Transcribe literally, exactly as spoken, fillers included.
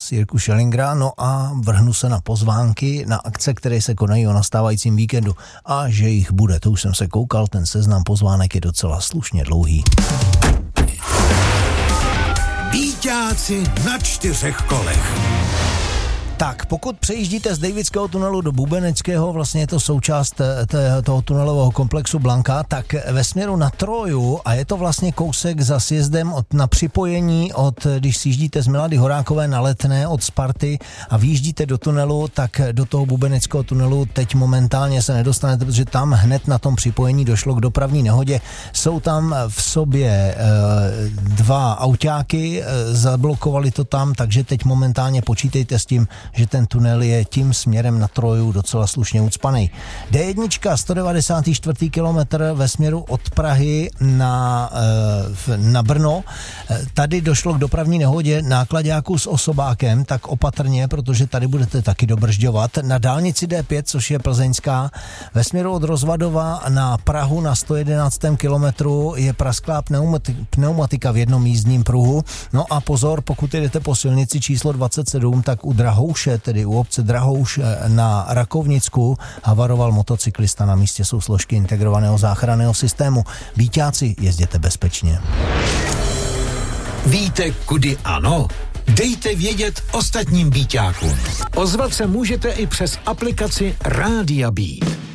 z Jirku Schellingera, no a vrhnu se na pozvánky, na akce, které se konají o nastávajícím víkendu. A že jich bude, to už jsem se koukal, ten seznam pozvánek je docela slušně dlouhý. Víťáci na čtyřech kolech. Tak, pokud přejíždíte z Davidského tunelu do Bubeneckého, vlastně je to součást toho tunelového komplexu Blanka, tak ve směru na Troju, a je to vlastně kousek za sjezdem od, na připojení od, když sjíždíte z Milady Horákové na Letné od Sparty a vyjíždíte do tunelu, tak do toho Bubeneckého tunelu teď momentálně se nedostanete, protože tam hned na tom připojení došlo k dopravní nehodě. Jsou tam v sobě e, dva autáky, e, zablokovali to tam, takže teď momentálně počítejte s tím, že ten tunel je tím směrem na Troju docela slušně ucpanej. D jedna, sto devadesát čtyři kilometr ve směru od Prahy na, na Brno. Tady došlo k dopravní nehodě náklaďáků s osobákem, tak opatrně, protože tady budete taky dobržďovat. Na dálnici D pět, což je plzeňská, ve směru od Rozvadova na Prahu na sto jedenáctém kilometru je prasklá pneumatika v jednom jízdním pruhu. No a pozor, pokud jdete po silnici číslo dvacet sedm, tak u Drahouše, tedy u obce Drahouš na Rakovnicku, havaroval motocyklista. Na místě jsou složky integrovaného záchranného systému. Víťáci, jezděte bezpečně. Víte, kudy ano? Dejte vědět ostatním víťákům. Ozvat se můžete i přes aplikaci Rádia Beat.